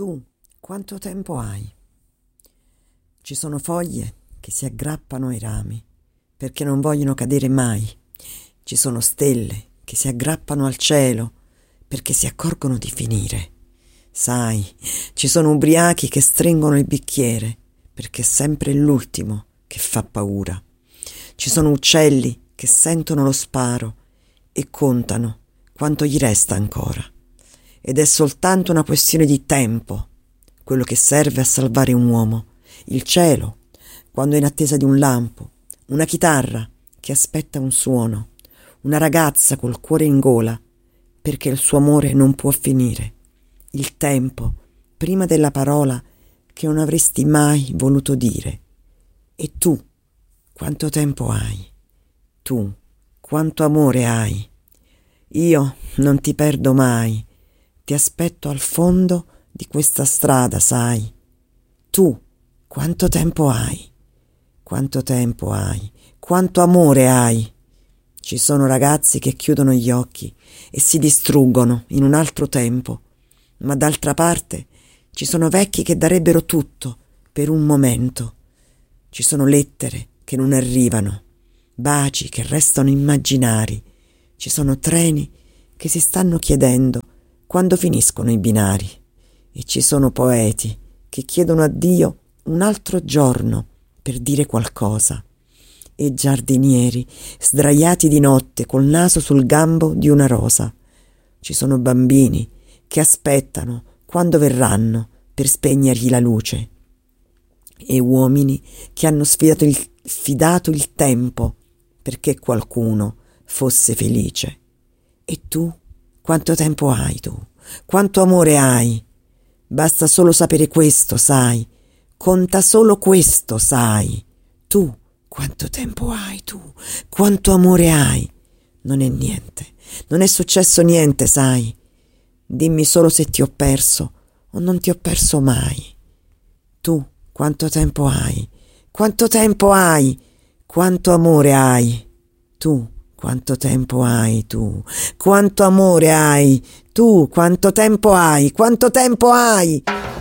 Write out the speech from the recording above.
Tu quanto tempo hai? Ci sono foglie che si aggrappano ai rami perché non vogliono cadere mai. Ci sono stelle che si aggrappano al cielo perché si accorgono di finire. Sai, ci sono ubriachi che stringono il bicchiere perché è sempre l'ultimo che fa paura. Ci sono uccelli che sentono lo sparo e contano quanto gli resta ancora. Ed è soltanto una questione di tempo quello che serve a salvare un uomo. Il cielo, quando è in attesa di un lampo, una chitarra che aspetta un suono, una ragazza col cuore in gola perché il suo amore non può finire. Il tempo, prima della parola che non avresti mai voluto dire. E tu, quanto tempo hai? Tu, quanto amore hai? Io non ti perdo mai, ti aspetto al fondo di questa strada, sai. Tu, quanto tempo hai? Quanto tempo hai? Quanto amore hai? Ci sono ragazzi che chiudono gli occhi e si distruggono in un altro tempo, ma d'altra parte ci sono vecchi che darebbero tutto per un momento. Ci sono lettere che non arrivano, baci che restano immaginari. Ci sono treni che si stanno chiedendo quando finiscono i binari. E ci sono poeti che chiedono a Dio un altro giorno per dire qualcosa. E giardinieri sdraiati di notte col naso sul gambo di una rosa. Ci sono bambini che aspettano quando verranno per spegnergli la luce. E uomini che hanno sfidato il tempo perché qualcuno fosse felice. E tu, quanto tempo hai tu? Quanto amore hai? Basta solo sapere questo, sai? Conta solo questo, sai? Tu, quanto tempo hai tu? Quanto amore hai? Non è niente, non è successo niente, sai? Dimmi solo se ti ho perso o non ti ho perso mai. Tu, quanto tempo hai? Quanto tempo hai? Quanto amore hai? Tu, quanto tempo hai tu? Quanto amore hai? Tu, quanto tempo hai? Quanto tempo hai?